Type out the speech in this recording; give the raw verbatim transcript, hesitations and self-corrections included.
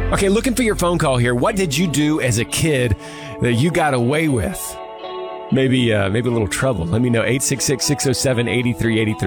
Okay, looking for your phone call here. What did you do as a kid that you got away with? Maybe uh, maybe a little trouble. Let me know. eight six six, six oh seven, eight three eight three.